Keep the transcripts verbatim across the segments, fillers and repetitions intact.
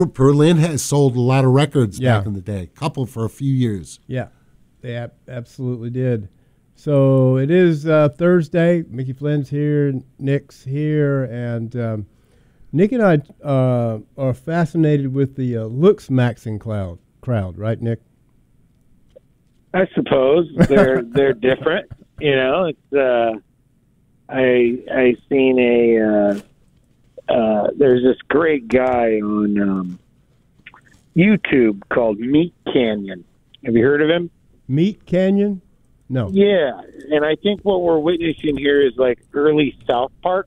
Berlin has sold a lot of records Yeah. back in the day, couple for a few years. Yeah, they ab- absolutely did. So it is uh, Thursday. Mickey Flynn's here, Nick's here, and um, Nick and I uh, are fascinated with the uh, looks maxing cloud crowd, right, Nick? I suppose they're they're different. You know, it's uh, I I seen a uh, uh, there's this great guy on um, YouTube called Meat Canyon. Have you heard of him? Meat Canyon? No. Yeah, and I think what we're witnessing here is like early South Park.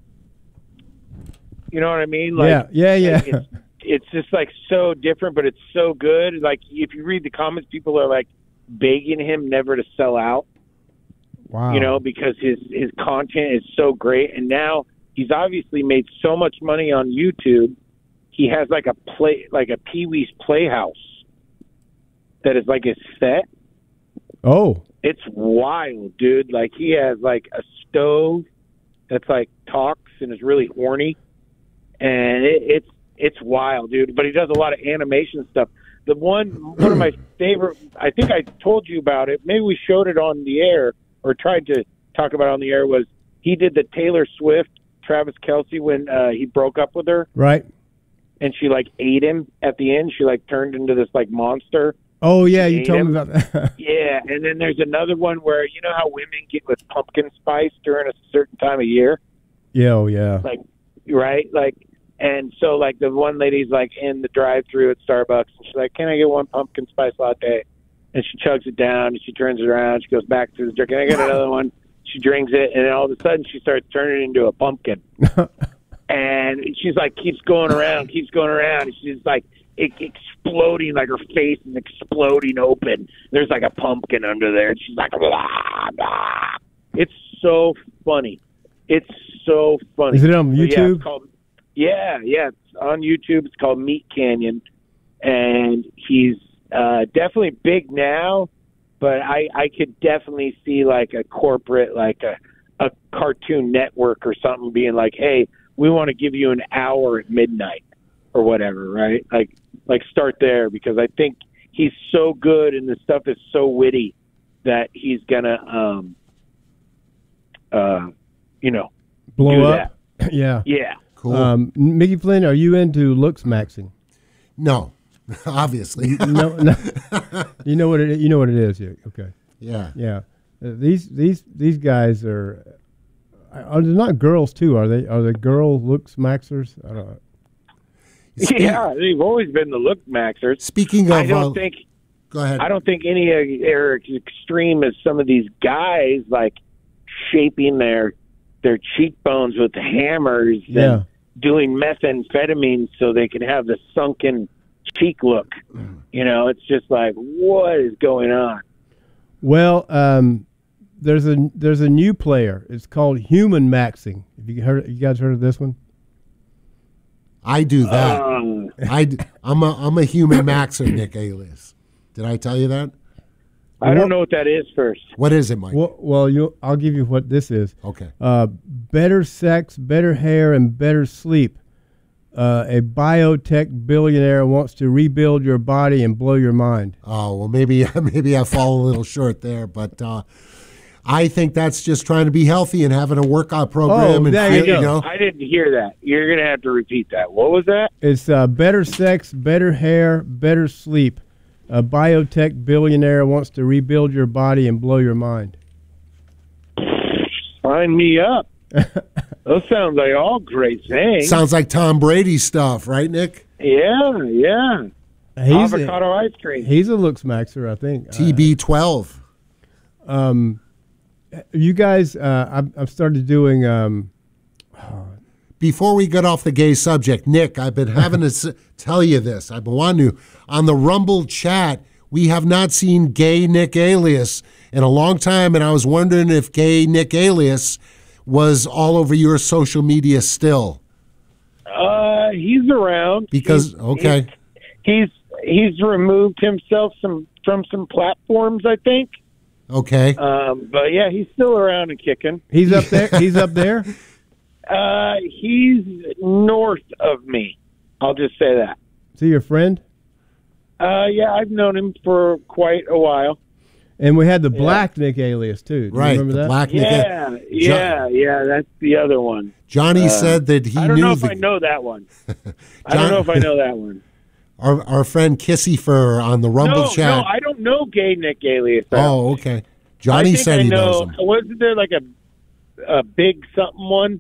You know what I mean? Like, yeah, yeah, yeah. It's, it's just like so different, but it's so good. Like if you read the comments, people are like begging him never to sell out. Wow. You know, because his his content is so great, and now he's obviously made so much money on YouTube. He has like a play, like a Pee Wee's Playhouse, that is like his set. Oh. It's wild, dude. Like he has like a stove that's like talks and is really horny, and it, it's it's wild, dude. But he does a lot of animation stuff. The one one of my favorite, I think I told you about it. Maybe we showed it on the air or tried to talk about it on the air. Was he did the Taylor Swift, Travis Kelce when uh, he broke up with her, right? And she like ate him at the end. She like turned into this like monster. Oh, yeah, you told him. me about that. Yeah, and then there's another one where, you know how women get with pumpkin spice during a certain time of year? Yeah, oh, yeah. Like, right? Like, and so, like, the one lady's, like, in the drive-thru at Starbucks, and she's like, can I get one pumpkin spice latte? And she chugs it down, and she turns it around, she goes back to the drink, can I get another one? She drinks it, and then all of a sudden she starts turning into a pumpkin. And she's, like, keeps going around, keeps going around, and she's, like, it, exploding, like her face is exploding open. There's like a pumpkin under there, and she's like, blah, blah. It's so funny. It's so funny. Is it on So, YouTube? yeah, it's called, yeah, yeah, it's on YouTube. It's called Meat Canyon, and he's uh, definitely big now. But I, I could definitely see like a corporate, like a, a Cartoon Network or something, being like, hey, we want to give you an hour at midnight or whatever, right? Like. Like start there, because I think he's so good and the stuff is so witty that he's gonna, um, uh, you know, blow do up. That. Yeah, yeah, cool. Um, Mickey Flynn, are you into looks maxing? No, obviously. no, no. You know what it. You know what it is. Yeah. Okay. Yeah. Yeah. Uh, these these these guys are. Are they not girls too? Are they? Are they girl looks maxers? I don't know. Speak, yeah, they've always been the look maxers. Speaking of, I don't uh, think. Go ahead. I don't think any are as extreme as some of these guys, like shaping their their cheekbones with hammers yeah. and doing methamphetamine so they can have the sunken cheek look. You know, it's just like, what is going on? Well, um, there's a there's a new player. It's called Human Maxing. Have you heard? You guys heard of this one? I do that. Um, I, I'm a I'm a human maxer, Nick Alias. Did I tell you that? I don't know what that is first. What is it, Mike? Well, well you, I'll give you what this is. Okay. Uh, better sex, better hair, and better sleep. Uh, a biotech billionaire wants to rebuild your body and blow your mind. Oh, well, maybe maybe I fall a little short there, but uh, I think that's just trying to be healthy and having a workout program. Oh, and there you fit, go. know? I didn't hear that. You're going to have to repeat that. What was that? It's uh, better sex, better hair, better sleep. A biotech billionaire wants to rebuild your body and blow your mind. Sign me up. Those sound like all great things. Sounds like Tom Brady stuff, right, Nick? Yeah, yeah. He's Avocado a, ice cream. He's a looks maxer, I think. T B twelve. Uh, um, you guys, uh, I've, I've started doing. Um, Before we get off the gay subject, Nick, I've been having to s- tell you this. I've been wanting to. On the Rumble chat, we have not seen gay Nick Alias in a long time, and I was wondering if gay Nick Alias was all over your social media still. Uh, he's around Because, he's, okay. He's, he's he's removed himself some from some platforms, I think. Okay. Um, but yeah, he's still around and kicking. He's up there. He's up there. Uh, he's north of me. I'll just say that. Is he your friend? Uh, yeah, I've known him for quite a while. And we had the Yeah. Black Nick Alias too. Do you Right, remember the that? Black Nick. Yeah, yeah, yeah. That's the other one. Johnny Uh, said that he I don't knew know if the, I know that one. I John- don't know if I know that one. our our friend Kissy Fur on the Rumble no, chat. no, I don't know Gay Nick Alias. I don't oh, think. okay. I Johnny think said I he know, knows him. Wasn't there like a a big something one?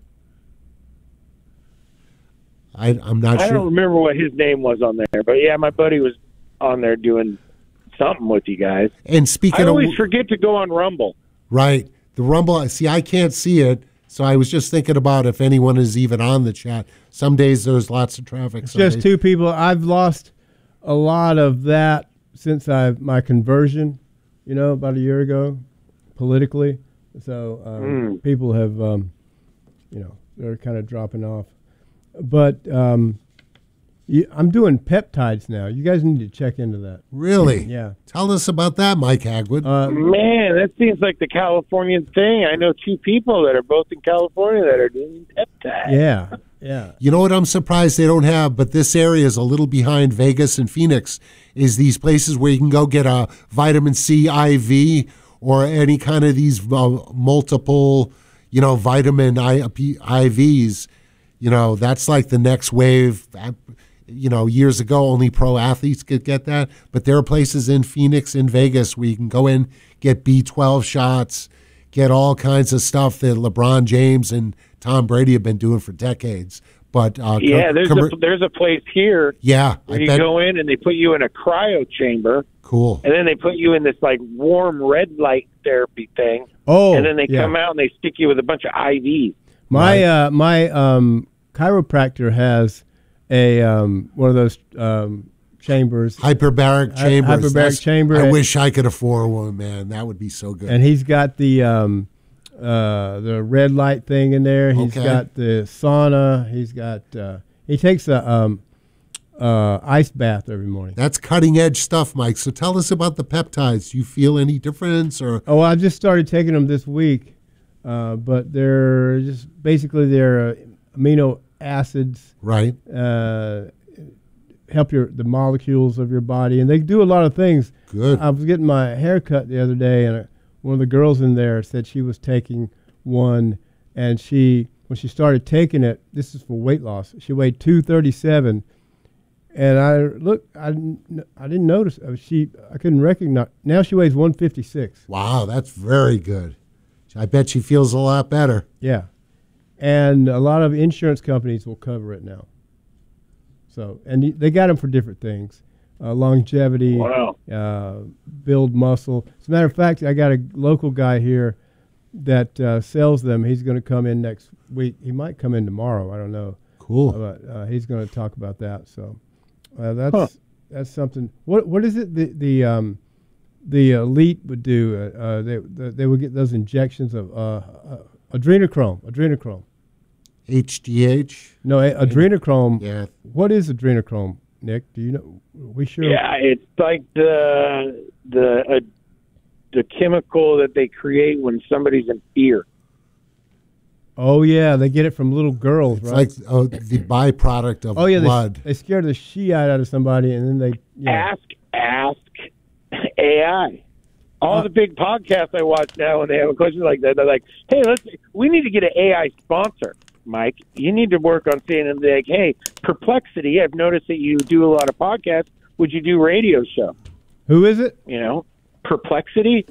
I, I'm not I sure. don't remember what his name was on there, but yeah, my buddy was on there doing something with you guys. And I speaking always of forget to go on Rumble. right, the Rumble. See, I can't see it, so I was just thinking about if anyone is even on the chat. Some days there's lots of traffic. some Just days- two people. I've lost a lot of that since I my conversion. You know, about a year ago, politically. So um, Mm. people have, um, you know, they're kind of dropping off. But um, you, I'm doing peptides now. You guys need to check into that. Really? Yeah. Tell us about that, Mike Hagwood. Uh, Man, that seems like the Californian thing. I know two people that are both in California that are doing peptides. yeah. Yeah. You know what I'm surprised they don't have, but this area is a little behind Vegas and Phoenix, is these places where you can go get a vitamin C I V or any kind of these uh, multiple, you know, vitamin I- I Vs. You know, that's like the next wave. You know, years ago, only pro athletes could get that. But there are places in Phoenix and Vegas where you can go in, get B twelve shots, get all kinds of stuff that LeBron James and Tom Brady have been doing for decades. But uh, Yeah, com- there's com- a there's a place here yeah, where I you bet. go in and they put you in a cryo chamber, Cool. and then they put you in this like warm red light therapy thing, Oh. and then they yeah. come out and they stick you with a bunch of I Vs. My Right. uh, my um, chiropractor has a um, one of those um, chambers, Hyperbaric Hy- chambers. hyperbaric That's- chamber. I wish I could afford one, man. That would be so good. and he's got the um, uh, the red light thing in there. He's Okay. got the sauna. He's got uh, he takes a um, uh, ice bath every morning. That's cutting edge stuff, Mike. So tell us about the peptides. Do you feel any difference or Oh, I just started taking them this week, uh, but they're just basically they're uh, amino acids. right? Uh, help your the molecules of your body, and they do a lot of things. Good. I was getting my hair cut the other day, and uh, one of the girls in there said she was taking one, and she when she started taking it, this is for weight loss. She weighed two thirty-seven, and I look, I didn't, I didn't notice. Uh, she I couldn't recognize. Now she weighs one fifty-six. Wow, that's very good. I bet she feels a lot better. Yeah, and a lot of insurance companies will cover it now. So, and y- they got them for different things, uh, longevity, Wow. uh, build muscle. As a matter of fact, I got a local guy here that uh, sells them. He's going to come in next week. He might come in tomorrow. I don't know, Cool. but uh, he's going to talk about that. So uh, that's Huh. that's something. What what is it the the um, the elite would do? Uh, uh, they the, they would get those injections of uh, uh, adrenochrome. Adrenochrome. H G H. No, a- adrenochrome. Yeah. What is adrenochrome, Nick? Do you know? We sure. Yeah, it's like the the uh, the chemical that they create when somebody's in fear. Oh yeah, they get it from little girls, It's right? like oh, the byproduct of oh yeah, blood. they, they scare the shit out of somebody, and then they. Yeah. Ask ask A I. All Uh, the big podcasts I watch now, when they have a question like that, they're like, "Hey, let's we need to get an A I sponsor." Mike, you need to work on saying to them, like, hey, Perplexity, I've noticed that you do a lot of podcasts. Would you do a radio show? Who is it? You know, Perplexity?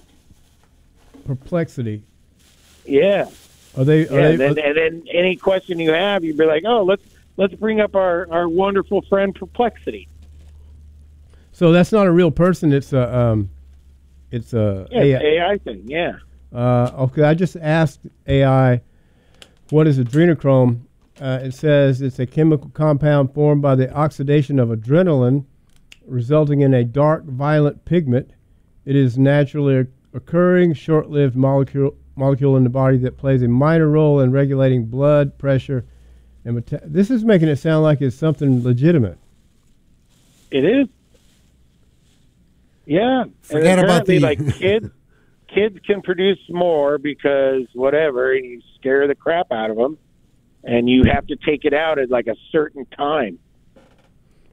Perplexity. Yeah. Are they? Are Yeah, they and, then, and then any question you have, you'd be like, oh, let's let's bring up our, our wonderful friend Perplexity. so that's not a real person. It's a. Um, it's a. Yeah, A I. it's A I thing, yeah. Uh, okay, I just asked A I, what is adrenochrome? Uh, it says it's a chemical compound formed by the oxidation of adrenaline, resulting in a dark violet pigment. It is naturally occurring, short-lived molecule molecule in the body that plays a minor role in regulating blood pressure. And meta- this is making it sound like it's something legitimate. It is. Yeah. Forget and about apparently, the- like kids kids can produce more because whatever, and you scare the crap out of them, and you have to take it out at like a certain time.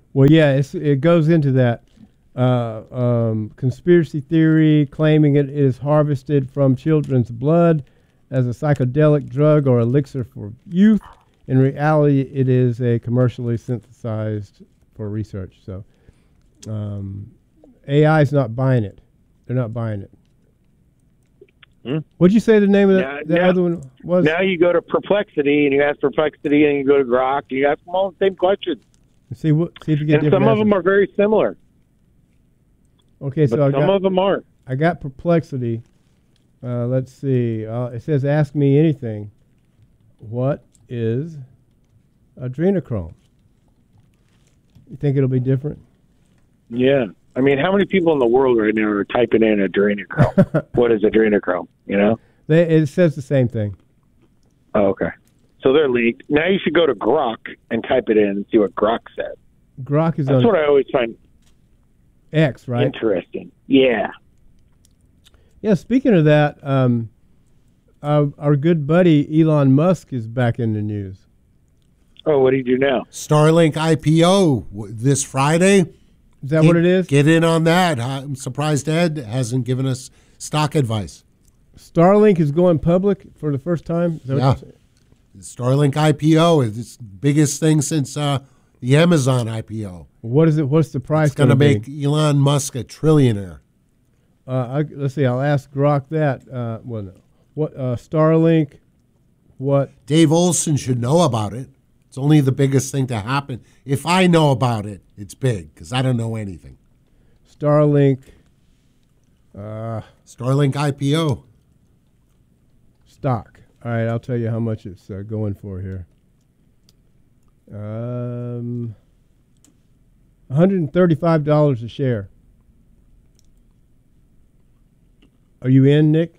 Well, yeah, it's, it goes into that uh, um, conspiracy theory claiming it is harvested from children's blood as a psychedelic drug or elixir for youth. In reality, it is a commercially synthesized for research. So um, A I is not buying it. They're not buying it. Hmm? What'd you say the name of the, Now- the now- other one was? Now you go to Perplexity and you ask Perplexity, and you go to Grok and you ask them all the same questions. see what? See if you get And different some of them answers. are very similar, Okay, but so I some got, of them aren't. I got Perplexity. Uh, let's see. Uh, it says, "Ask me anything." What is adrenochrome? You think it'll be different? Yeah. I mean, how many people in the world right now are typing in adrenochrome? What is adrenochrome? You know? They, it says the same thing. Oh, okay. So they're leaked. Now you should go to Grok and type it in and see what Grok says. Grok is That's on what I always find X, right? interesting. Yeah. Yeah. Speaking of that, um, our, our good buddy Elon Musk is back in the news. Oh, what do you do now? Starlink I P O w- this Friday. Is that Get- what it is? Get in on that. I'm surprised Ed hasn't given us stock advice. Starlink is going public for the first time. Is that what Yeah. you're saying? Starlink I P O is the biggest thing since uh, the Amazon I P O. What is it? What's the price It's going to gonna make be? Elon Musk a trillionaire. Uh, I, let's see. I'll ask Grok that. Uh, well, no. What uh, Starlink? What? Dave Olson should know about it. It's only the biggest thing to happen. If I know about it, it's big because I don't know anything. Starlink uh, Starlink I P O. stock. All right, I'll tell you how much it's uh, going for here. Um, one hundred thirty-five dollars a share. Are you in, Nick?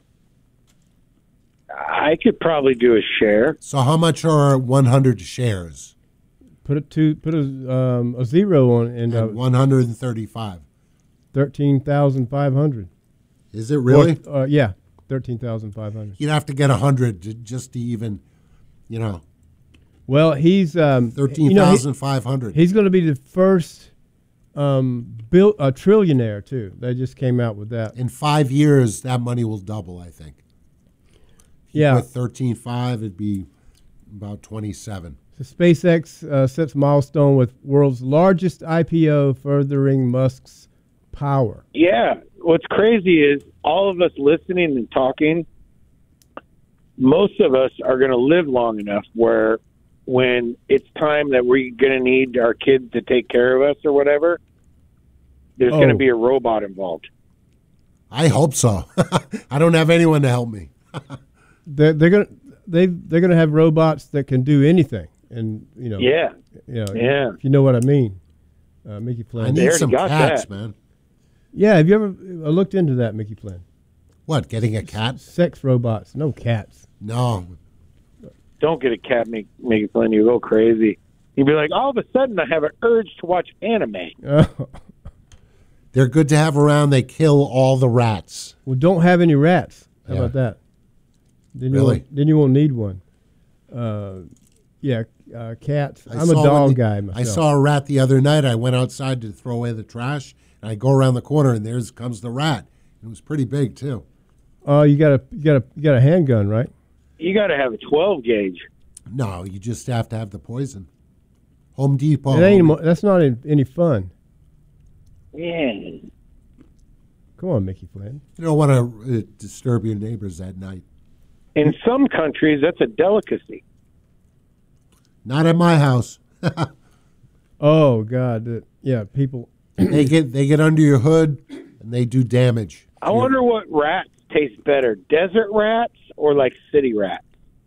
I could probably do a share. So how much are one hundred shares? Put it to put a um, a zero on and uh, And one hundred thirty-five. thirteen thousand five hundred. Is it really? Or, uh, yeah, thirteen thousand five hundred. You'd have to get one hundred to, just to even, you know, Well, he's um, thirteen you know, he- thousand five hundred. He's going to be the first um, bill, a trillionaire too. They just came out with that. In five years, that money will double, I think. If you Yeah. put thirteen five, it'd be about twenty-seven. So SpaceX uh, sets milestone with world's largest I P O, furthering Musk's power. Yeah. What's crazy is all of us listening and talking, most of us are going to live long enough where when it's time that we're going to need our kids to take care of us or whatever, there's going Oh. to be a robot involved. I hope so. I don't have anyone to help me. They're, they're going to they they're going to have robots that can do anything, and you know, Yeah. you know, Yeah. if you know what I mean, uh, Mickey I Flynn. They need already some got cats, that. man. Yeah, have you ever uh, looked into that, Mickey Flynn? What, getting a cat? Sex robots, no cats. No. Don't get a cat, make, make it fun. You go crazy. You'd be like, all of a sudden I have an urge to watch anime. Oh. They're good to have around. They kill all the rats. Well, don't have any rats. How Yeah. about that? Then Really? You won't, then you won't need one. Uh, yeah, uh, cats. I I'm a saw dog one- guy I myself. saw a rat the other night. I went outside to throw away the trash, and I go around the corner, and there's comes the rat. It was pretty big, too. Oh, you got a you got a you got a handgun, right? You got to have a twelve gauge. No, you just have to have the poison. Home Depot. It ain't mo- that's not any, any fun. Yeah. Come on, Mickey Flynn. You don't want to uh, disturb your neighbors at night. In some countries, that's a delicacy. Not at my house. Oh God, the, yeah, people. they get they get under your hood and they do damage. I wonder what rats taste better, desert rats or like city rats?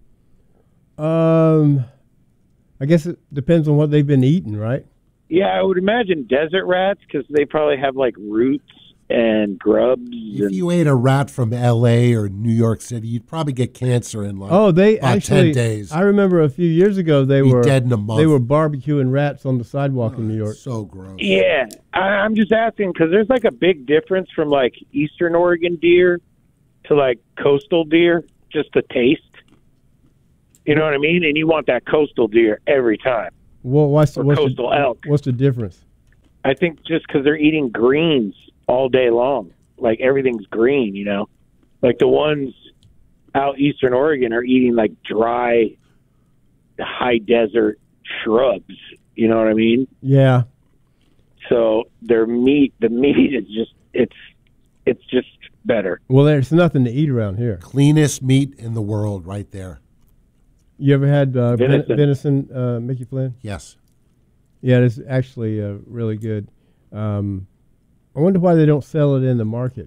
Um, I guess it depends on what they've been eating, right? Yeah, I would imagine desert rats because they probably have like roots and grubs. If And, you ate a rat from L A or New York City, you'd probably get cancer in like Oh, they about actually. ten days. I remember a few years ago they Be were dead in a month. they were barbecuing rats on the sidewalk in New York. So gross. yeah, I, I'm just asking because there's like a big difference from like Eastern Oregon deer to like coastal deer, just the taste. You know what I mean? And you want that coastal deer every time. Well, what's, Or what's coastal the, elk. What's the difference? I think just because they're eating greens all day long, like everything's green, you know, like the ones out Eastern Oregon are eating like dry, high desert shrubs. You know what I mean? Yeah. So their meat, the meat is just it's it's just better. Well, there's nothing to eat around here. Cleanest meat in the world, right there. You ever had uh, Venison. venison, uh, Mickey Flynn? Yes. Yeah, it's actually uh, really good. Um, I wonder why they don't sell it in the market.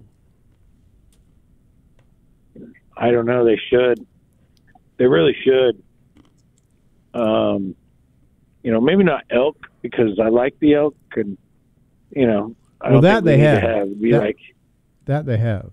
I don't know. They should. They really should. Um, you know, maybe not elk because I like the elk, and you know, I Well, don't that think we they need have. to have be That- like, That they have.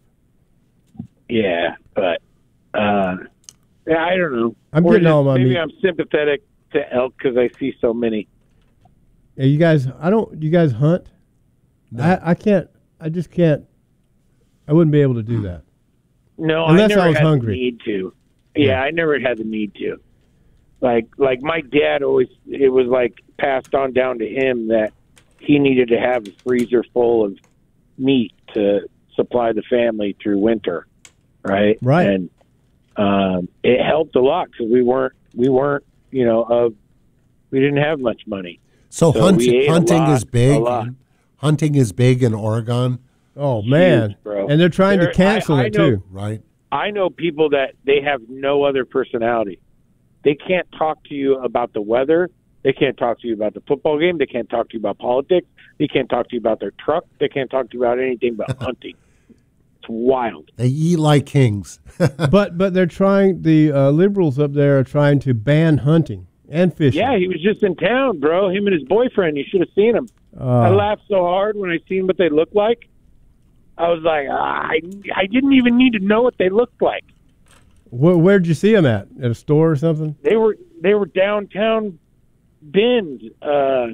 yeah, but uh, yeah, I don't know. I'm Or getting just all my maybe meat. I'm sympathetic to elk because I see so many. Yeah, you guys, I don't. You guys hunt? No. I, I can't. I just can't. I wouldn't be able to do that. No, Unless I never I was had hungry. the need to. Yeah, Yeah. I never had the need to. Like, like my dad always, it was like passed on down to him that he needed to have a freezer full of meat to supply the family through winter, right? Right. And um, it helped a lot because we weren't, we weren't, you know, of, we didn't have much money. So, So hunt, we ate a hunting lot, is big. a lot. Hunting is big in Oregon, Oh man, Huge, bro. and they're trying There- to cancel I- I it know- too. right? I know people that they have no other personality. They can't talk to you about the weather. They can't talk to you about the football game. They can't talk to you about politics. They can't talk to you about their truck. They can't talk to you about anything but hunting. It's wild. They eat like kings. But but they're trying. The uh, liberals up there are trying to ban hunting and fishing. Yeah, he was just in town, bro. Him and his boyfriend. You should have seen him. Uh, I laughed so hard when I seen what they looked like. I was like, ah, I, I didn't even need to know what they looked like. Where, where'd you see them at? At a store or something? They were they were downtown Bend, uh,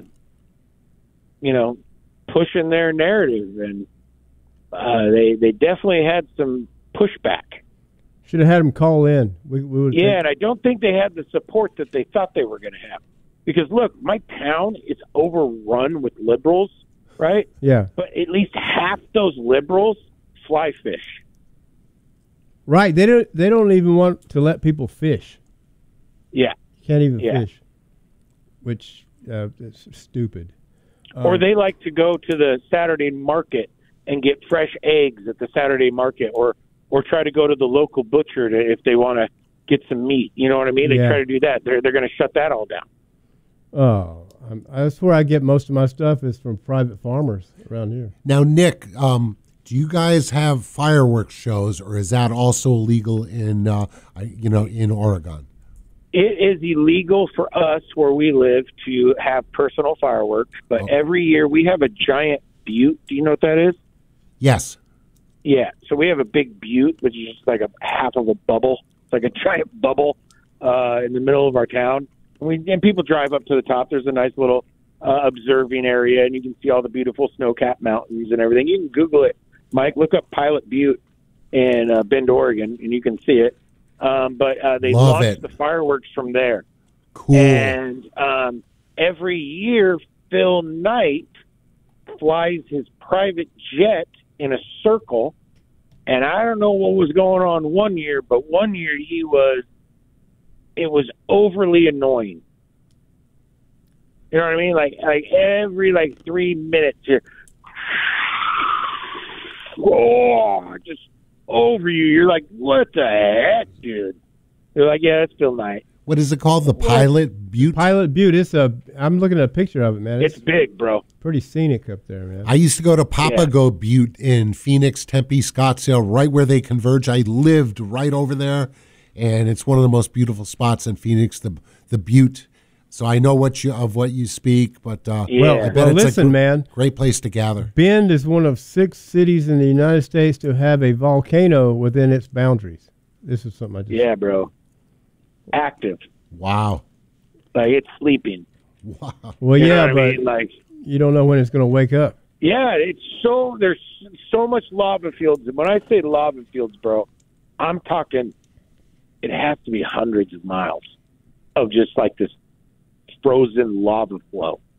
you know, pushing their narrative, and uh, they they definitely had some pushback. Should have had them call in. We, we would. Yeah, and I don't think they had the support that they thought they were going to have. Because look, my town is overrun with liberals, right? Yeah. But at least half those liberals fly fish. Right. They don't. They don't even want to let people fish. Yeah. Can't even Yeah. fish. Which uh, is stupid. Or Um, they like to go to the Saturday market and get fresh eggs at the Saturday market, or or try to go to the local butcher to, if they want to get some meat. You know what I mean? They Yeah. try to do that. They're they're going to shut that all down. Oh, I'm, that's where I get most of my stuff is from private farmers around here. Now, Nick, um, do you guys have fireworks shows, or is that also legal in, uh, I- you know, in Oregon? It is illegal for us where we live to have personal fireworks, but Oh. every year we have a giant butte. Do you know what that is? Yes. Yeah. So we have a big butte, which is just like a half of a bubble. It's like a giant bubble uh, in the middle of our town. And, we, and people drive up to the top. There's a nice little uh, observing area, and you can see all the beautiful snow-capped mountains and everything. You can Google it, Mike. Look up Pilot Butte in uh, Bend, Oregon, and you can see it. Um, but uh, they Love launched it. the fireworks from there. Cool. And um, every year, Phil Knight flies his private jet in a circle. And I don't know what was going on one year, but one year he was, it was overly annoying. You know what I mean? Like, like every like three minutes, you're, oh, just over you. You're like, what the heck, dude? They're like, yeah, that's Phil Knight. What is it called? The Pilot Butte? Pilot Butte. It's a. I'm looking at a picture of it, man. It's, It's big, bro. pretty scenic up there, man. I used to go to Papago Butte in Phoenix, Tempe, Scottsdale, right where they converge. I lived right over there, and it's one of the most beautiful spots in Phoenix, the the Butte. So I know what you of what you speak, but uh, Yeah. well, I bet well it's a listen, gr- man. great place to gather. Bend is one of six cities in the United States to have a volcano within its boundaries. This is something I just. Yeah, bro. Active. Wow. Like, it's sleeping. Wow. Well, You know yeah, what I but mean? Like, you don't know when it's going to wake up. yeah, it's so, there's so much lava fields. And when I say lava fields, bro, I'm talking, it has to be hundreds of miles of just like this frozen lava flow.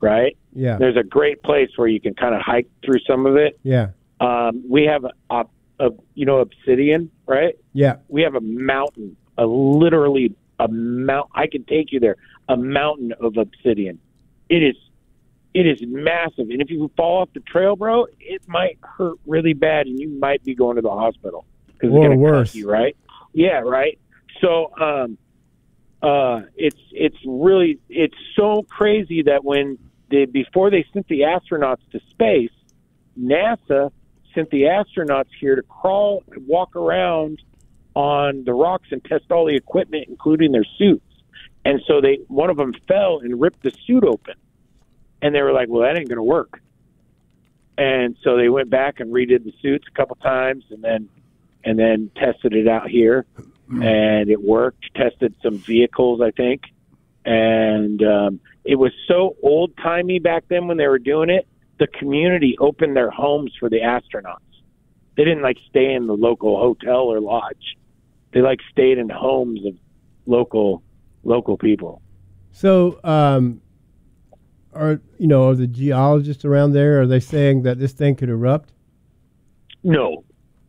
right? Yeah. There's a great place where you can kind of hike through some of it. Yeah. Um, we have a, a, a, you know, Obsidian, right? Yeah. We have a mountain, a literally a mount. I can take you there, a mountain of obsidian. It is, it is massive. And if you fall off the trail, bro, it might hurt really bad, and you might be going to the hospital because it's Or going to worse. cut you, right? Yeah, right. So, um, uh, it's it's really it's so crazy that when they before they sent the astronauts to space, NASA sent the astronauts here to crawl and walk around on the rocks and test all the equipment, including their suits. And so they, one of them fell and ripped the suit open, and they were like, "Well, that ain't going to work." And so they went back and redid the suits a couple times, and then and then tested it out here, and it worked. Tested some vehicles, I think, and um, it was so old timey back then when they were doing it. The community opened their homes for the astronauts. They didn't like stay in the local hotel or lodge. They like stayed in homes of local local people. So, um, are you know are the geologists around there? Are they saying that this thing could erupt? No,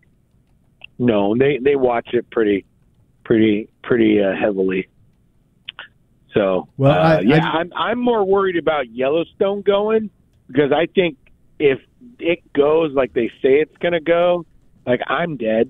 no, they they watch it pretty, pretty, pretty uh, heavily. So, Well, uh, I- yeah, I- I'm I'm more worried about Yellowstone going, because I think if it goes like they say it's going to go, like I'm dead,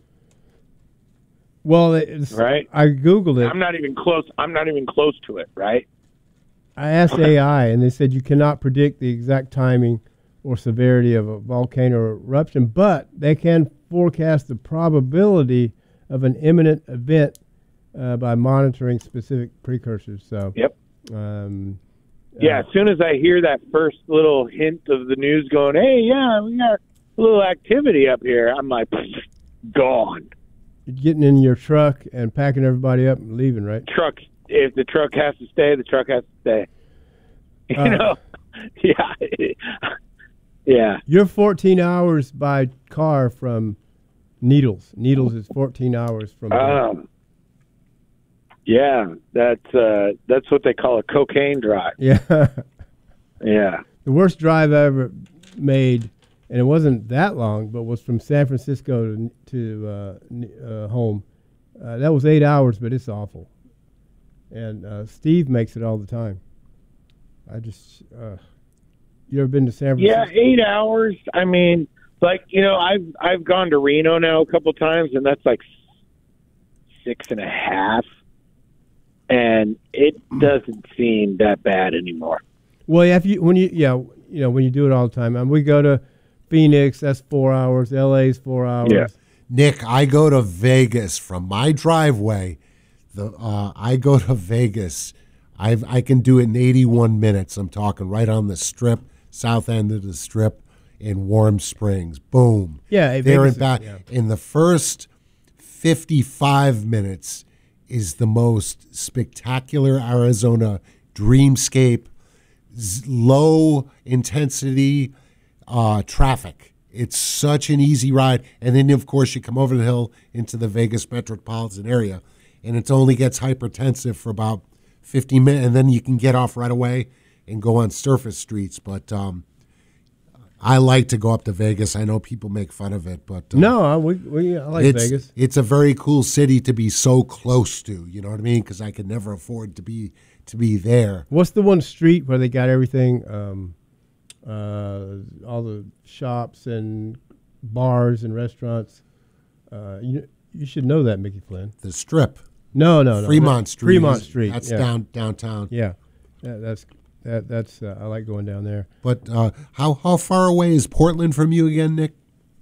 Well, it's, right? I googled it. I'm not even close. I'm not even close to it, right? I asked A I, and they said you cannot predict the exact timing or severity of a volcano eruption, but they can forecast the probability of an imminent event uh, by monitoring specific precursors. So, Yep. um, Yeah, uh, as soon as I hear that first little hint of the news going, hey, yeah, we got a little activity up here, I'm like, gone. you're getting in your truck and packing everybody up and leaving, right? Truck, if the truck has to stay, the truck has to stay. You Uh, know? Yeah. Yeah. You're fourteen hours by car from Needles. Needles is fourteen hours from. Um, yeah, that's uh, that's what they call a cocaine drive. yeah. Yeah. The worst drive I ever made, and it wasn't that long, but was from San Francisco to, to uh, n- uh, home. Uh, that was eight hours, but it's awful. And uh, Steve makes it all the time. I just, uh, you ever been to San Yeah, Francisco? eight hours. I mean, like, you know, I've I've gone to Reno now a couple times, and that's like six and a half, and it doesn't seem that bad anymore. Well, yeah, if you when you yeah you know when you do it all the time. I mean, we go to Phoenix, that's four hours. L A's four hours. Yeah. Nick, I go to Vegas from my driveway. The uh, I go to Vegas. I I can do it in eighty-one minutes. I'm talking right on the Strip, south end of the Strip, in Warm Springs. Boom. Yeah, there Vegas and back. is- yeah. In the first fifty-five minutes is the most spectacular Arizona dreamscape, z- low intensity uh, traffic. It's such an easy ride. And then, of course, you come over the hill into the Vegas metropolitan area, and it only gets hypertensive for about fifty minutes, and then you can get off right away and go on surface streets. But um, I like to go up to Vegas. I know people make fun of it, but uh, No, I, we, we I like it's, Vegas. It's a very cool city to be so close to. You know what I mean? Because I could never afford to be to be there. What's the one street where they got everything? Um, uh, all the shops and bars and restaurants. Uh, you you should know that, Mickey Flynn. The Strip, No, no, no. Fremont that- Street. Fremont is- Street. That's yeah. down downtown. Yeah, yeah that's that, that's. Uh, I like going down there. But uh, how how far away is Portland from you again, Nick?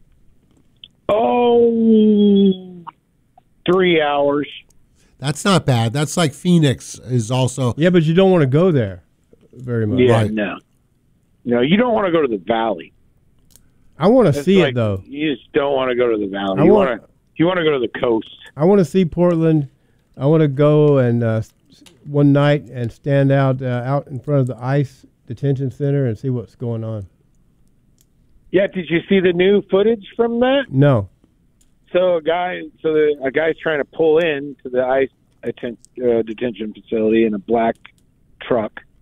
Oh, three hours. That's not bad. That's like Phoenix is also. Yeah, but you don't want to go there very much. Yeah, Right. no. No, you don't want to go to the valley. I want to It's see like, it though. You just don't want to go to the valley. I You want- want to you want to go to the coast. I want to see Portland. I want to go and uh, s- one night and stand out uh, out in front of the ICE detention center and see what's going on. Yeah, did you see the new footage from that? No. So a guy, so the, a guy's trying to pull in to the ICE atten- uh, detention facility in a black truck,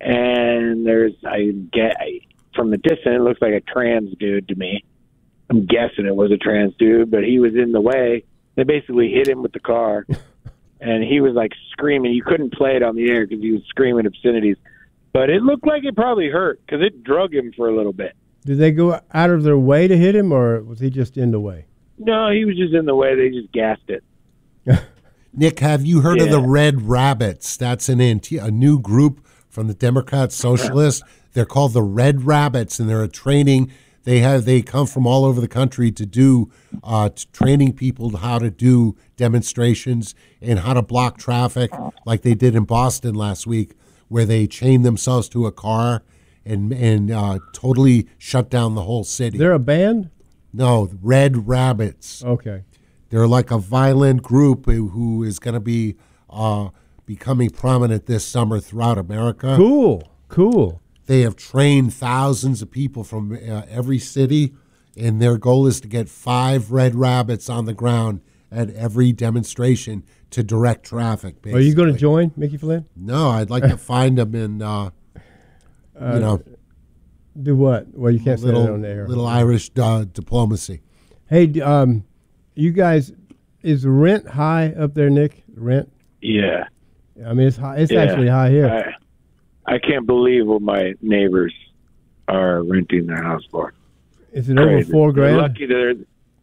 and there's I get from the distance it looks like a trans dude to me. I'm guessing it was a trans dude, but he was in the way. They basically hit him with the car, and he was like screaming. You couldn't play it on the air because he was screaming obscenities, but it looked like it probably hurt because it drug him for a little bit. Did they go out of their way to hit him, or was he just in the way? No, he was just in the way. They just gassed it. Nick, have you heard Yeah. of the Red Rabbits? That's an anti- a new group from the Democrat Socialists. They're called the Red Rabbits, and they're a training. They have they come from all over the country to do uh, t- training people how to do demonstrations and how to block traffic, like they did in Boston last week, where they chained themselves to a car and and uh, totally shut down the whole city. They're a band? No, Red Rabbits. Okay. They're like a violent group who, who is going to be uh, becoming prominent this summer throughout America. Cool. Cool. They have trained thousands of people from uh, every city, and their goal is to get five Red Rabbits on the ground at every demonstration to direct traffic. Basically. Are you going to join, Mickey Flynn? No, I'd like to find them in, uh, Uh, you know, Do what? Well, you can't say little that on the air. little Irish uh, diplomacy. Hey, d- um, you guys, is rent high up there, Nick? Rent? Yeah. I mean, it's high. It's Yeah. actually high here. I, I can't believe what my neighbors are renting their house for. Is it over Crazy. four They're grand? lucky they're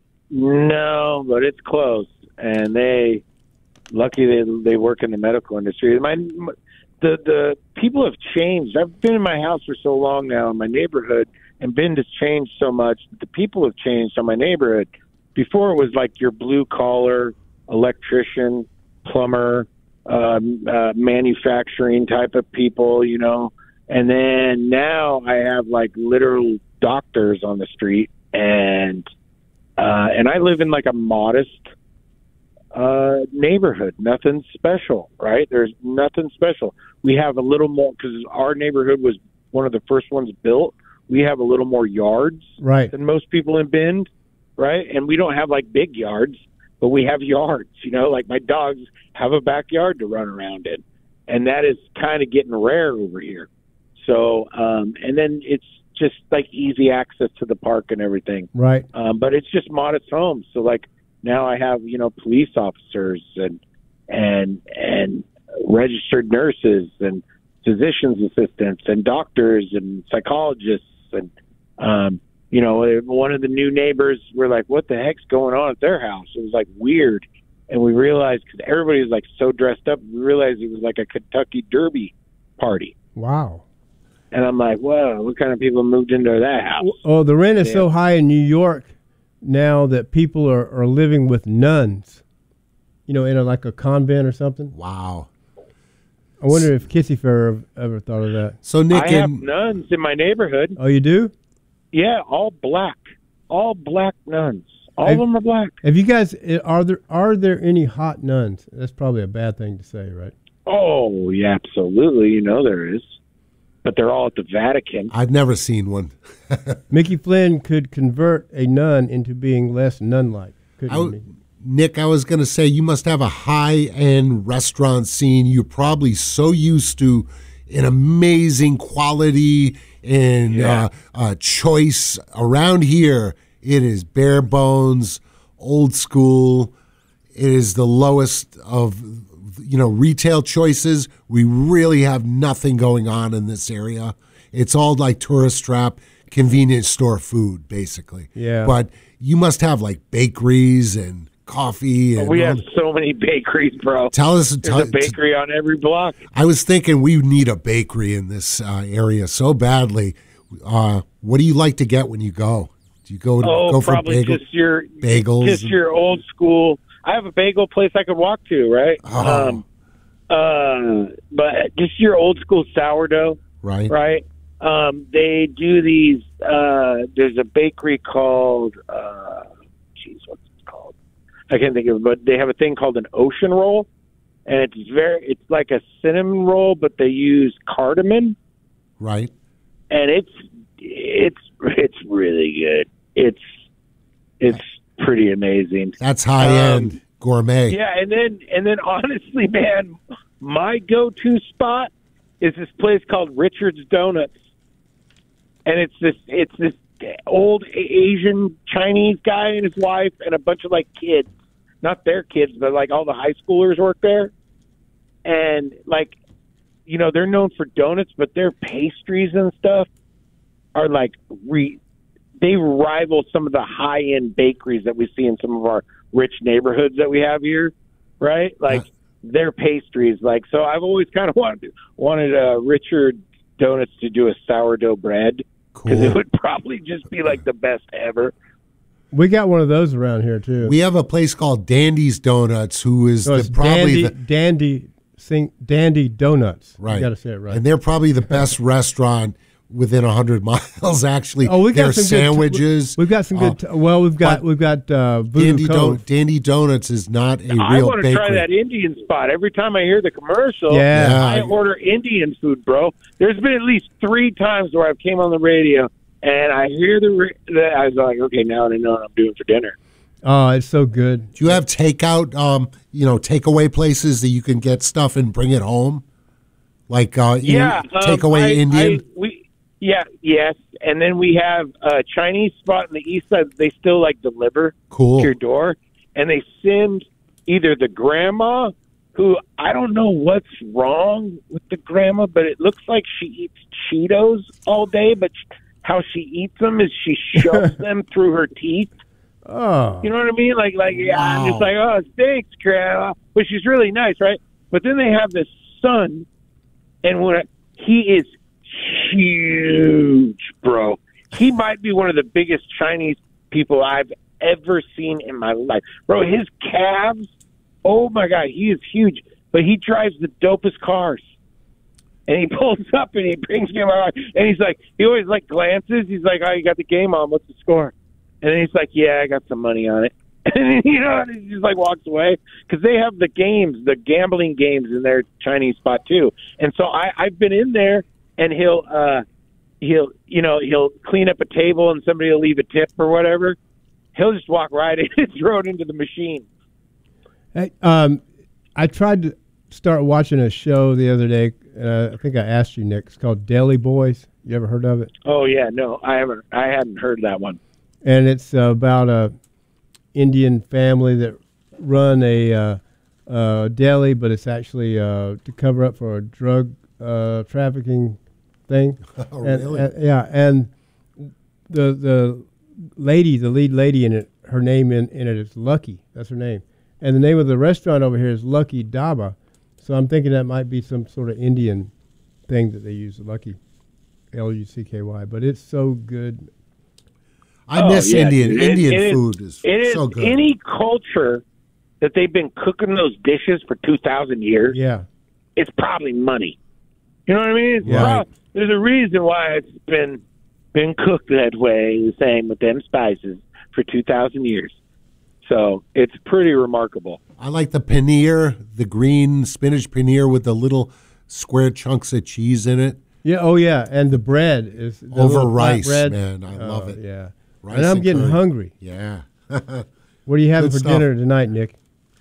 no, but it's close, and they lucky they they work in the medical industry. My the the people have changed. I've been in my house for so long now in my neighborhood, and Bend has changed so much. The people have changed on my neighborhood. Before it was like your blue collar electrician, plumber, um, uh, manufacturing type of people, you know. And then now I have like literal doctors on the street, and uh, and I live in like a modest uh, neighborhood. Nothing special, right? There's nothing special. We have a little more because our neighborhood was one of the first ones built. We have a little more yards Right. than most people in Bend, right? And we don't have like big yards, but we have yards. You know, like my dogs have a backyard to run around in, and that is kind of getting rare over here. So, um, and then it's just like easy access to the park and everything. Right. Um, but it's just modest homes. So like now I have, you know, police officers and, and, and registered nurses and physician's assistants and doctors and psychologists. And, um, you know, one of the new neighbors, we're like, what the heck's going on at their house? It was like weird. And we realized, because everybody was like so dressed up, we realized it was like a Kentucky Derby party. Wow. And I'm like, wow, what kind of people moved into that house? Oh, the rent is Yeah. so high in New York now that people are, are living with nuns, you know, in a, like a convent or something. Wow. I wonder if Kissy Fair ever, ever thought of that. So Nick, I have and, nuns in my neighborhood. Oh, you do? Yeah, all black. All black nuns. All Have- of them are black. Have you guys, eh, are there are there any hot nuns? That's probably a bad thing to say, right? Oh, yeah, absolutely. You know there is. But they're all at the Vatican. I've never seen one. Mickey Flynn could convert a nun into being less nun-like, couldn't I he? w- Nick, I was going to say you must have a high-end restaurant scene. You're probably so used to an amazing quality and Yeah. uh, uh, choice. Around here, it is bare bones, old school. It is the lowest of, you know, retail choices. We really have nothing going on in this area. It's all like tourist trap, convenience store food, basically. Yeah. But you must have like bakeries and coffee. And We all- have so many bakeries, bro. Tell us. There's Tell, a bakery on every block. I was thinking we need a bakery in this uh, area so badly. Uh, what do you like to get when you go? Do you go Oh, go for probably bagel, just your bagels? just your old school. I have a bagel place I could walk to, right? Oh. Um, uh, but just your old school sourdough, right? right? Um, they do these. Uh, there's a bakery called. Uh, geez, what's it called? I can't think of it. But they have a thing called an ocean roll, and it's very. It's like a cinnamon roll, but they use cardamom, Right. and it's it's it's really good. It's it's pretty amazing. That's high end Um, gourmet. Yeah, and then and then honestly, man, my go-to spot is this place called Richard's Donuts, and it's this it's this old Asian Chinese guy and his wife and a bunch of like kids, not their kids, but like all the high schoolers work there, and like, you know, they're known for donuts, but their pastries and stuff are like re. They rival some of the high end bakeries that we see in some of our rich neighborhoods that we have here, right? Like Yeah. their pastries, like so. I've always kind of wanted wanted uh, Richard Donuts to do a sourdough bread because Cool. it would probably just be like the best ever. We got one of those around here too. We have a place called Dandy's Donuts, who is so the, it's probably Dandy, the, Dandy, sing, Dandy Donuts. right. You got to say it right. And they're probably the best restaurant within a hundred miles. Actually, Oh, we got their some good- sandwiches. We've got some uh, good. well, we've got but we've got uh, Voodoo Dandy, Cove. Don- Dandy Donuts is not a I real want to bakery. try that Indian spot. Every time I hear the commercial, Yeah. Yeah. I order Indian food, bro. There's been at least three times where I've came on the radio and I hear the. Re- the I was like, okay, now I know what I'm doing for dinner. Oh, it's so good. Do you have takeout, um, you know, takeaway places that you can get stuff and bring it home? Like uh, Yeah, in, um, takeaway I- Indian? I, we yeah yes, and then we have a Chinese spot on the east side. They still like deliver Cool. to your door, and they send either the grandma, who I don't know what's wrong with the grandma, but it looks like she eats Cheetos all day, but how she eats them is she shoves them through her teeth. Oh, You know what I mean? Like, like, yeah, I'm just Wow. like, oh, thanks, grandma. But she's really nice, right? But then they have this son, and when I, he is huge, bro. He might be one of the biggest Chinese people I've ever seen in my life, bro. His calves, oh my god, he is huge. But he drives the dopest cars. And he pulls up and he brings me my and he's like, he always like glances. He's like, oh, you got the game on. What's the score? And then he's like, yeah, I got some money on it. And, you know, and he just like walks away because they have the games, the gambling games in their Chinese spot too. And so I, I've been in there and he'll, uh, he'll, you know, he'll clean up a table and somebody will leave a tip or whatever. He'll just walk right in and throw it into the machine. hey, um, I tried to start watching a show the other day. Uh, I think I asked you, Nick. It's called Deli Boys. You ever heard of it? Oh yeah, no, I haven't, I hadn't heard that one. And it's uh, about a Indian family that run a uh, uh, deli, but it's actually uh, to cover up for a drug uh, trafficking thing. Oh, and, really? and- yeah, and the the lady, the lead lady in it, her name in, in it is Lucky. That's her name. And the name of the restaurant over here is Lucky Dhaba. So I'm thinking that might be some sort of Indian thing that they use, Lucky, L U C K Y. But it's so good. I Oh, miss yeah, Indian. dude. It- Indian it is- food is It is so good. any culture that they've been cooking those dishes for two thousand years. Yeah. It's probably money. You know what I mean? It's Yeah. prob- there's a reason why it's been been cooked that way, the same with them spices for two thousand years. So it's pretty remarkable. I like the paneer, the green spinach paneer with the little square chunks of cheese in it. Yeah, oh yeah, and the bread is the Over little flat rice, bread. man. I love Oh, it. Yeah, Rice and I'm and getting curry. hungry. Yeah. What are you having Good for stuff. dinner tonight, Nick?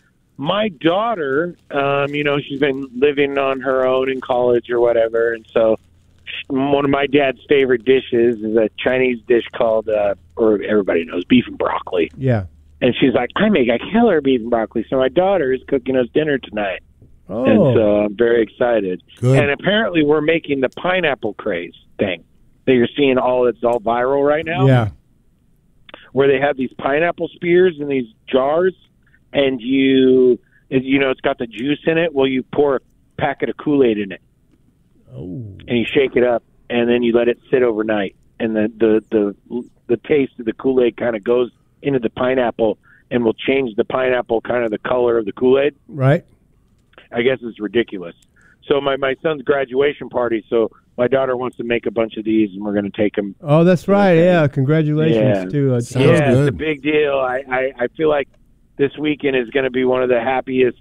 My daughter, um, you know, she's been living on her own in college or whatever, and so one of my dad's favorite dishes is a Chinese dish called, uh, or everybody knows, beef and broccoli. Yeah. And she's like, I make a killer beef and broccoli. So my daughter is cooking us dinner tonight. Oh, And so I'm very excited. Good. And apparently we're making the pineapple craze thing that you're seeing all, it's all viral right now. yeah. Where they have these pineapple spears in these jars and you, you know, it's got the juice in it. Well, you pour a packet of Kool-Aid in it Oh, and you shake it up and then you let it sit overnight. And the, the, the, the taste of the Kool-Aid kind of goes into the pineapple and will change the pineapple kind of the color of the Kool-Aid. right. I guess it's ridiculous. So my, my son's graduation party, so my daughter wants to make a bunch of these, and we're going to take them. Oh, that's right. Yeah, congratulations Yeah. to uh, Sounds yeah, good. it's a big deal. I, I, I feel like this weekend is going to be one of the happiest.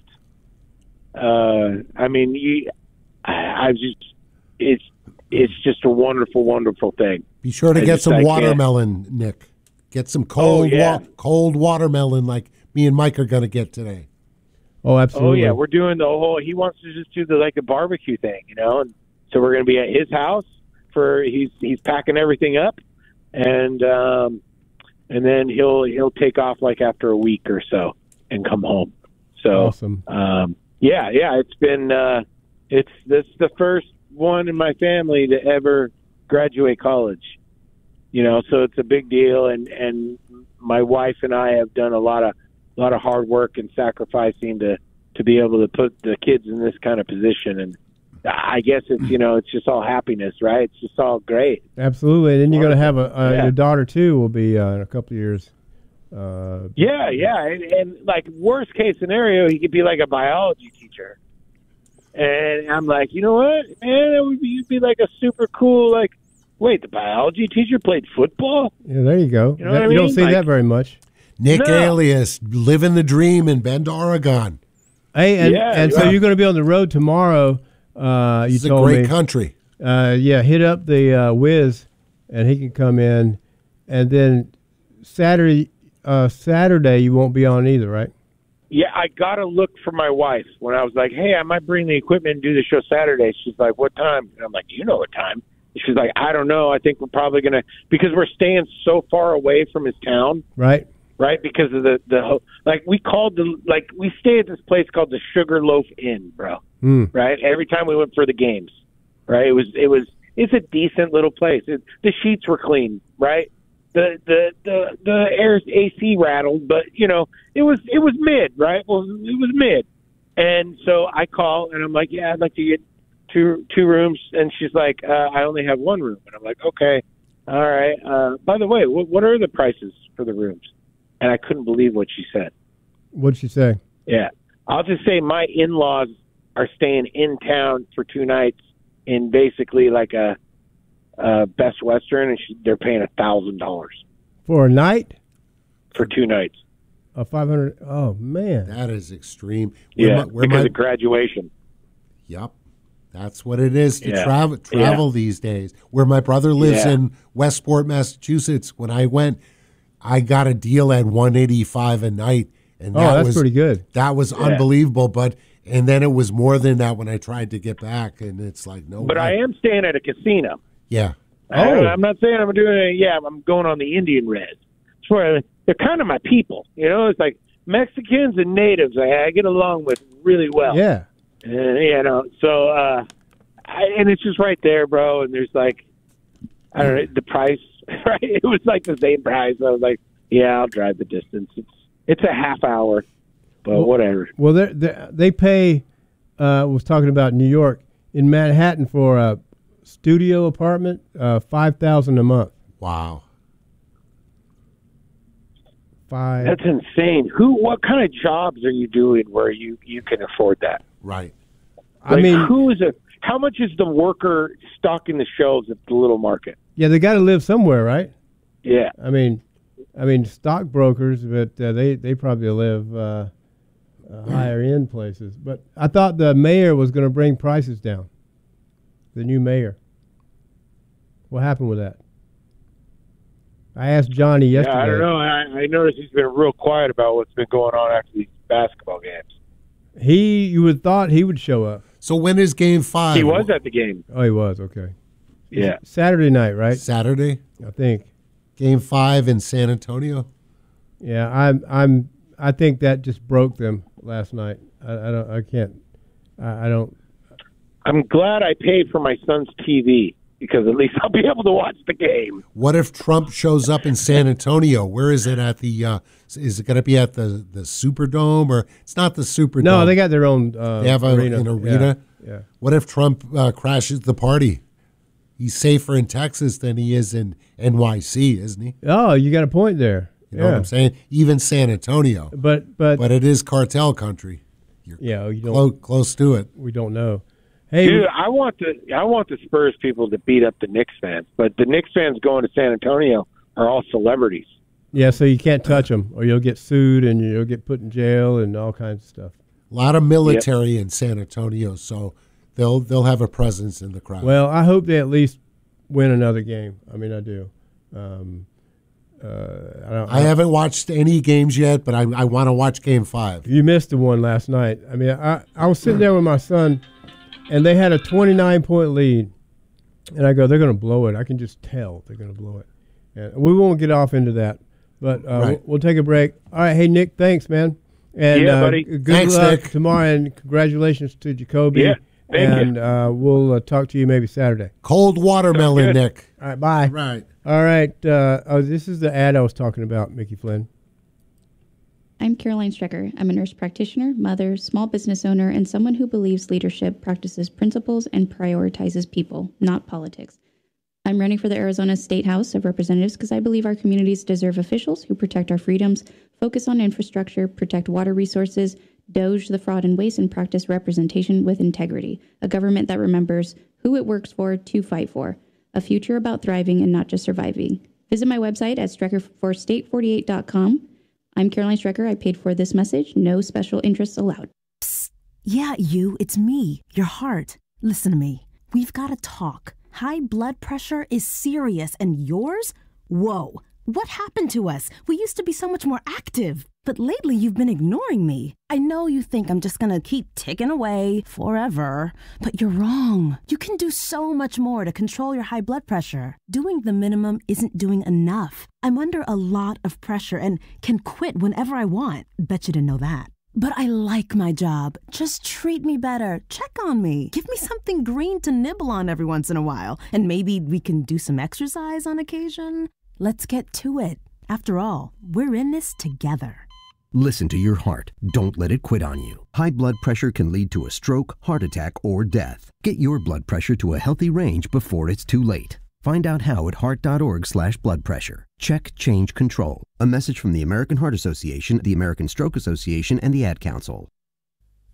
Uh, I mean, you, I, I just it's it's just a wonderful, wonderful thing. Be sure to I get just- some I can't- watermelon, Nick. Get some cold, yeah. wa- cold watermelon like me and Mike are going to get today. Oh, Oh absolutely. yeah, we're doing the whole. He wants to just do the like a barbecue thing, you know, and So we're going to be at his house for he's he's packing everything up, and um, and then he'll he'll take off like after a week or so and come home. So Awesome. um, yeah, yeah, it's been uh, it's this is the first one in my family to ever graduate college. You know, so it's a big deal, and and my wife and I have done a lot of a lot of hard work and sacrificing to to be able to put the kids in this kind of position. And I guess it's, you know, it's just all happiness, right? It's just all great. Absolutely. And then you're going to have a, a Yeah. your daughter too will be uh, in a couple of years. Uh, Yeah, yeah. And, and like worst case scenario, he could be like a biology teacher. And I'm like, you know what, man, that would be, you'd be like a super cool, like, wait, the biology teacher played football? yeah, there you go. You know That- what I you don't mean? see Like- that very much. Nick No. Alias, living the dream in Bend, Oregon. Hey, and, Yeah, and so yeah. you're going to be on the road tomorrow. Uh, you This is a told great me. country. Uh, yeah, hit up the uh, Wiz, and he can come in. And then Saturday, uh, Saturday you won't be on either, right? Yeah, I got to look for my wife when I was like, hey, I might bring the equipment and do the show Saturday. She's like, what time? And I'm like, you know what time? She's like, I don't know. I think we're probably going to, because we're staying so far away from his town, Right. right? Because of the, the like, we called the, like, we stay at this place called the Sugarloaf Inn, bro, Mm. right? Every time we went for the games, right? It was, it was, it's a decent little place. It, the sheets were clean, right? The, the, the, the air A C rattled, but, you know, it was, it was mid, right? Well, it was mid. And so I call and I'm like, yeah, I'd like to get two, two rooms. And she's like, uh, I only have one room. And I'm like, okay. All right. Uh, by the way, what, what are the prices for the rooms? And I couldn't believe what she said. What'd she say? Yeah. I'll just say my in-laws are staying in town for two nights in basically like a, uh, Best Western, and she, they're paying a thousand dollars For a night? for two nights. A five hundred. Oh man. That is extreme. Where Yeah, my- where because my- of graduation. Yep. That's what it is to Yeah. travel travel these days. Where my brother lives Yeah. in Westport, Massachusetts, when I went, I got a deal at one eighty-five a night, and Oh, that that's was pretty good. that was unbelievable. But and then it was more than that when I tried to get back, and it's like no. But way. I am staying at a casino. yeah. I, Oh. I'm not saying I'm doing it. Yeah, I'm going on the Indian res. It's where they're kind of my people. You know, it's like Mexicans and natives. I, I get along with really well. Yeah. And, you know, so uh, I, and it's just right there, bro. And there's like, I don't know, the price. Right? It was like the same price. I was like, yeah, I'll drive the distance. It's it's a half hour, but Well- whatever. Well, they they they pay. Uh, was talking about New York in Manhattan for a studio apartment, uh, five thousand a month. Wow. Five. That's insane. Who? What kind of jobs are you doing where you you can afford that? Right. I Like, mean, who is it? How much is the worker stocking the shelves at the little market? yeah, they got to live somewhere, right? Yeah, I mean, I mean, stockbrokers, but uh, they they probably live uh, uh, higher end places. But I thought the mayor was going to bring prices down. The new mayor. What happened with that? I asked Johnny yesterday. yeah. I don't know. I, I noticed he's been real quiet about what's been going on after these basketball games. He, you would thought he would show up. So when is Game Five? He was at the game. Oh, he was okay. Yeah. Saturday night, right? Saturday. I think. Game Five in San Antonio. Yeah, I'm. I'm. I think that just broke them last night. I, I don't. I can't. I, I don't. I'm glad I paid for my son's T V because at least I'll be able to watch the game. What if Trump shows up in San Antonio? Where is it at the? Uh, is it going to be at the the Superdome or it's not the Superdome? No, they got their own. Uh, They have a- arena. an arena? Yeah. yeah. What if Trump uh, crashes the party? He's safer in Texas than he is in N Y C, isn't he? Oh, you got a point there. You know yeah. what I'm saying? Even San Antonio, But but, but it is cartel country. You're yeah, you don't. close, close to it. We don't know. Hey, Dude, I want the I want the Spurs people to beat up the Knicks fans, but the Knicks fans going to San Antonio are all celebrities. yeah. So you can't touch them, or you'll get sued and you'll get put in jail and all kinds of stuff. A lot of military in San Antonio, so they'll they'll have a presence in the crowd. Well, I hope they at least win another game. I mean, I do. Um, uh, I don't. I haven't watched any games yet, but I, I want to watch Game Five. You missed the one last night. I mean, I, I was sitting there with my son, and they had a twenty-nine point lead. And I go, they're going to blow it. I can just tell they're going to blow it. And we won't get off into that, but uh, right. we'll, we'll take a break. All right, hey Nick, thanks, man. And yeah, uh, buddy. Good thanks, luck Nick. tomorrow, and congratulations to Jacoby. Yeah, thank and you. uh, we'll uh, talk to you maybe Saturday. Cold watermelon, Nick. All right, bye. Right. All right. Uh, oh, this is the ad I was talking about, Mickey Flynn. I'm Caroline Strecker. I'm a nurse practitioner, mother, small business owner, and someone who believes leadership practices principles and prioritizes people, not politics. I'm running for the Arizona State House of Representatives because I believe our communities deserve officials who protect our freedoms, focus on infrastructure, protect water resources, doge the fraud and waste, and practice representation with integrity. A government that remembers who it works for to fight for. A future about thriving and not just surviving. Visit my website at strecker for state forty-eight dot com. I'm Caroline Strecker. I paid for this message. No special interests allowed. Psst. Yeah, you. It's me, your heart. Listen to me. We've got to talk. High blood pressure is serious, and yours? Whoa. What happened to us? We used to be so much more active. But lately you've been ignoring me. I know you think I'm just gonna keep ticking away forever, but you're wrong. You can do so much more to control your high blood pressure. Doing the minimum isn't doing enough. I'm under a lot of pressure and can quit whenever I want. Bet you didn't know that. But I like my job. Just treat me better. Check on me. Give me something green to nibble on every once in a while. And maybe we can do some exercise on occasion. Let's get to it. After all, we're in this together. Listen to your heart. Don't let it quit on you. High blood pressure can lead to a stroke, heart attack, or death. Get your blood pressure to a healthy range before it's too late. Find out how at heart.org slash blood pressure. Check, change, control. A message from the American Heart Association, the American Stroke Association, and the Ad Council.